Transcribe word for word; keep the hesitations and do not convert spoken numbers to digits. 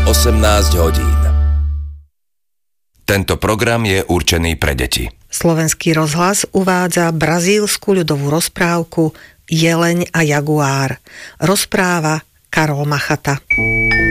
osemnásť hodín. Tento program je určený pre deti. Slovenský rozhlas uvádza brazílsku ľudovú rozprávku Jeleň a jaguár. Rozpráva Karol Machata.